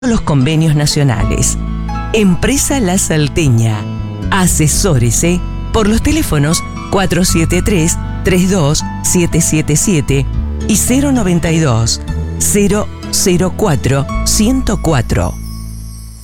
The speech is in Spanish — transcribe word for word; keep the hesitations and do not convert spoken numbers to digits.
los convenios nacionales. Empresa La Salteña. Asesórese por los teléfonos cuatro siete tres, tres dos siete siete siete y cero noventa y dos, cero cero cuatro, ciento cuatro.